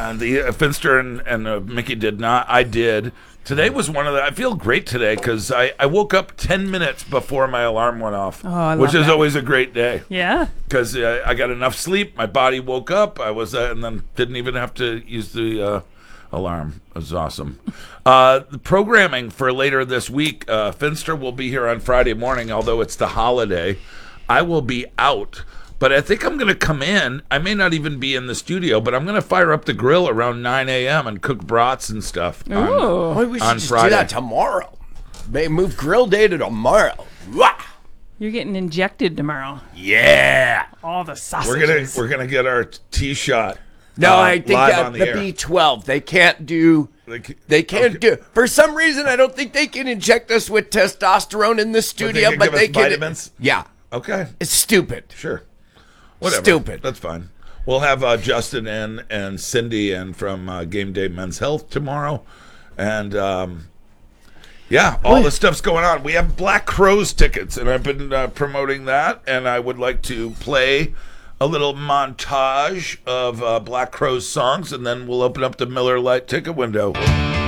The Finster and Mickey did not. I did. Today was one of the. I feel great today because I woke up 10 minutes before my alarm went off, which is always a great day. Yeah. Because I got enough sleep. My body woke up. I was and then didn't even have to use the alarm. It was awesome. The programming for later this week. Finster will be here on Friday morning, although it's the holiday. I will be out. But I think I'm going to come in. I may not even be in the studio, but I'm going to fire up the grill around 9 a.m. and cook brats and stuff We should just do that tomorrow. May move grill day to tomorrow. Wah! You're getting injected tomorrow. Yeah. All the sausages. We're gonna get our tea shot. No, I think live on the air. B12. They can't do. They can't do. For some reason, I don't think they can inject us with testosterone in the studio, but they can. Vitamins? Yeah. Okay. It's stupid. Sure. Whatever. Stupid. That's fine. We'll have Justin and Cindy and from Game Day Men's Health tomorrow, and all this stuff's going on. We have Black Crowes tickets, and I've been promoting that, and I would like to play a little montage of Black Crowes songs, and then we'll open up the Miller Lite ticket window.